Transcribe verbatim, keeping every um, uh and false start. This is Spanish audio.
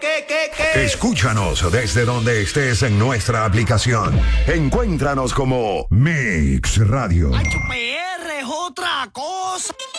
qué, qué, qué? Escúchanos desde donde estés en nuestra aplicación. Encuéntranos como Mix Radio. H P R es otra cosa.